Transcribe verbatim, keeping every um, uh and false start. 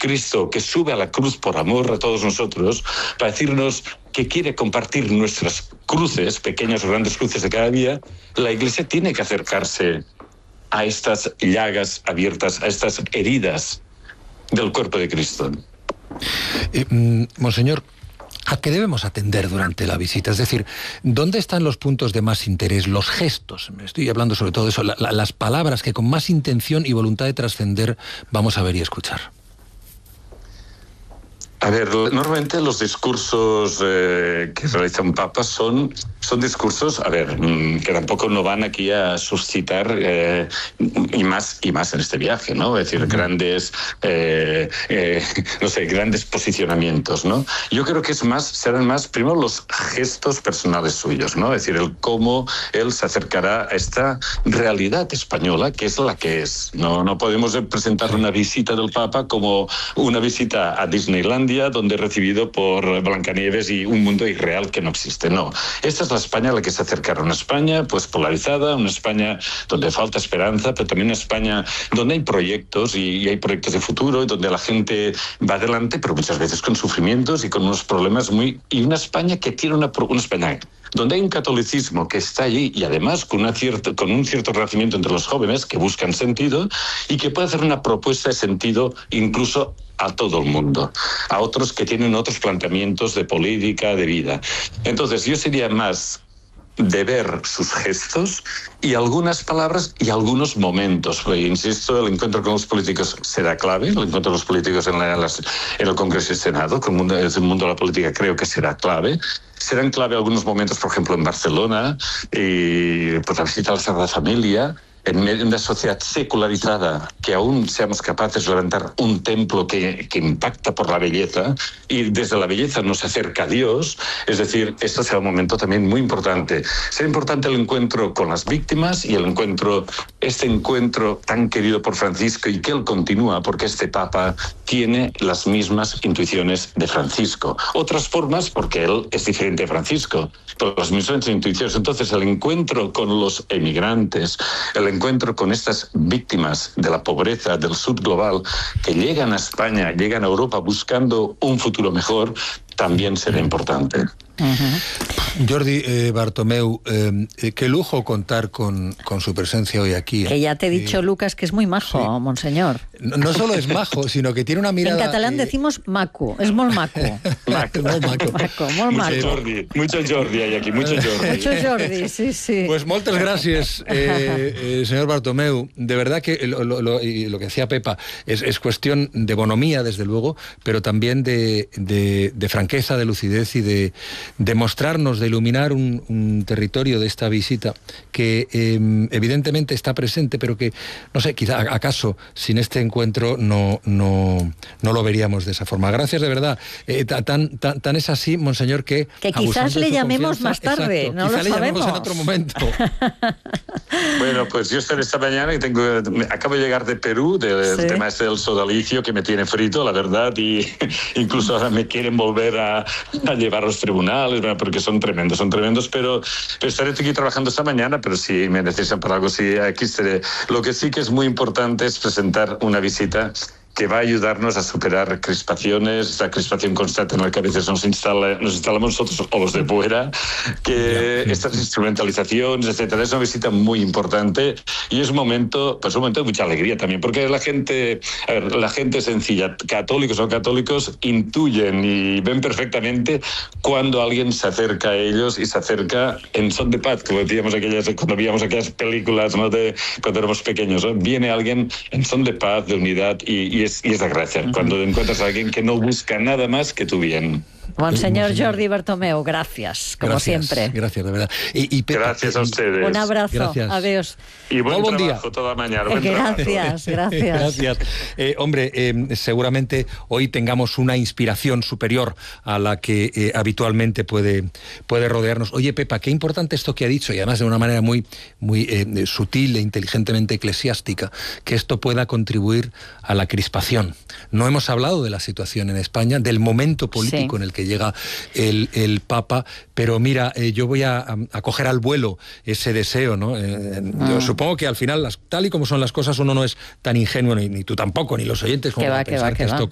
Cristo que sube a la cruz por amor a todos nosotros, para decirnos que quiere compartir nuestras cruces, pequeñas o grandes cruces de cada día, la Iglesia tiene que acercarse a estas llagas abiertas, a estas heridas del cuerpo de Cristo. Eh, mm, monseñor, ¿a qué debemos atender durante la visita? Es decir, ¿dónde están los puntos de más interés, los gestos? Me estoy hablando sobre todo de eso, la, la, las palabras que con más intención y voluntad de trascender vamos a ver y escuchar. A ver, normalmente los discursos eh, que realiza un papa son, son discursos, a ver, que tampoco no van aquí a suscitar, eh, y más y más en este viaje, ¿no? Es decir, uh-huh. grandes, eh, eh, no sé, grandes posicionamientos, ¿no? Yo creo que es más, serán más, primero, los gestos personales suyos, ¿no? Es decir, el cómo él se acercará a esta realidad española, que es la que es. No, no podemos presentar una visita del papa como una visita a Disneylandia, donde he recibido por Blancanieves y un mundo irreal que no existe. No, esta es la España a la que se acercaron. Una España pues polarizada, una España donde falta esperanza, pero también una España donde hay proyectos y, y hay proyectos de futuro y donde la gente va adelante, pero muchas veces con sufrimientos y con unos problemas muy... Y una España que tiene una, una España donde hay un catolicismo que está allí y además con, una cierta, con un cierto renacimiento entre los jóvenes que buscan sentido y que puede hacer una propuesta de sentido incluso a todo el mundo, a otros que tienen otros planteamientos de política, de vida. Entonces yo sería más de ver sus gestos y algunas palabras y algunos momentos. Porque, insisto, el encuentro con los políticos será clave, el encuentro con los políticos en, la, en, las, en el Congreso y Senado, con el mundo, el mundo de la política creo que será clave. Serán clave algunos momentos, por ejemplo, en Barcelona, y pues la visita a la Sagrada Familia, en medio de una sociedad secularizada, que aún seamos capaces de levantar un templo que, que impacta por la belleza, y desde la belleza nos acerca a Dios. Es decir, esto será un momento también muy importante. Será importante el encuentro con las víctimas y el encuentro, este encuentro tan querido por Francisco y que él continúa, porque este Papa tiene las mismas intuiciones de Francisco. Otras formas, porque él es diferente de Francisco, pero las mismas intuiciones. Entonces, el encuentro con los emigrantes, el encuentro con estas víctimas de la pobreza del sur global que llegan a España, llegan a Europa buscando un futuro mejor, también será importante. Uh-huh. Jordi eh, Bartomeu, eh, qué lujo contar con, con su presencia hoy aquí. ¿eh? Que ya te he dicho, eh, Lucas, que es muy majo, sí. monseñor. No, no solo es majo, sino que tiene una mirada... En catalán eh... decimos maco, es molt maco. Maco, molt maco. maco, molt maco. Mucho Jordi, mucho Jordi hay aquí, mucho Jordi. Mucho Jordi, sí, sí. Pues moltes gràcies, eh, eh, señor Bartomeu. De verdad que lo, lo, lo, y lo que decía Pepa es, es cuestión de bonomía, desde luego, pero también de, de, de franqueza, de lucidez y de de mostrarnos, de iluminar un, un territorio de esta visita que eh, evidentemente está presente, pero que, no sé, quizá acaso sin este encuentro no, no, no lo veríamos de esa forma. Gracias de verdad. Eh, tan, tan, tan es así, monseñor, que... Que quizás le llamemos más tarde, exacto, no quizá lo le sabemos. llamemos en otro momento. Bueno, pues yo estaré esta mañana y tengo, acabo de llegar de Perú, del sí. tema este del sodalicio que me tiene frito, la verdad, y incluso ahora me quieren volver a, a llevar a los tribunales, porque son tremendos, son tremendos, pero, pero estaré aquí trabajando esta mañana, pero si me necesitan para algo, sí, aquí estaré. Lo que sí que es muy importante es presentar una visita que va a ayudarnos a superar crispaciones, esta crispación constante en la que a veces nos, instala, nos instalamos nosotros o los de fuera, que estas instrumentalizaciones, etcétera. Es una visita muy importante y es un momento, pues un momento de mucha alegría también, porque la gente, a ver, la gente sencilla, católicos o católicos, intuyen y ven perfectamente cuando alguien se acerca a ellos y se acerca en son de paz, como decíamos aquellas, cuando veíamos aquellas películas, ¿no?, de cuando éramos pequeños, ¿no? Viene alguien en son de paz, de unidad y, y Es, y es la gracia, uh-huh. cuando encuentras a alguien que no busca nada más que tu bien. Monseñor Jordi Bartomeu, gracias, como gracias, siempre. Gracias, de verdad. Y, y Pepa, gracias a ustedes. Un abrazo, gracias. Adiós. Y buen, buen trabajo día. toda mañana. Buen gracias, gracias. Gracias. Eh, hombre, eh, seguramente hoy tengamos una inspiración superior a la que eh, habitualmente puede, puede rodearnos. Oye, Pepa, qué importante esto que ha dicho, y además de una manera muy, muy eh, sutil e inteligentemente eclesiástica, que esto pueda contribuir a la crispación. No hemos hablado de la situación en España, del momento político sí. en el que llega el, el Papa, pero mira, eh, yo voy a, a coger al vuelo ese deseo, ¿no? Eh, ah. Yo supongo que al final, las, tal y como son las cosas, uno no es tan ingenuo, ni, ni tú tampoco, ni los oyentes, como que va, para que pensar va, que que va. esto